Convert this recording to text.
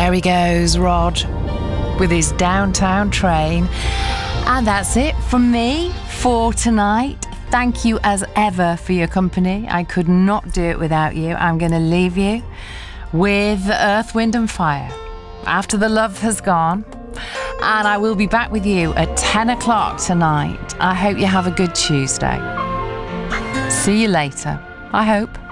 There he goes, Rod, with his downtown train. And that's it from me for tonight. Thank you as ever for your company. I could not do it without you. I'm going to leave you with Earth, Wind and Fire, After the Love Has Gone. And I will be back with you at 10 o'clock tonight. I hope you have a good Tuesday. See you later, I hope.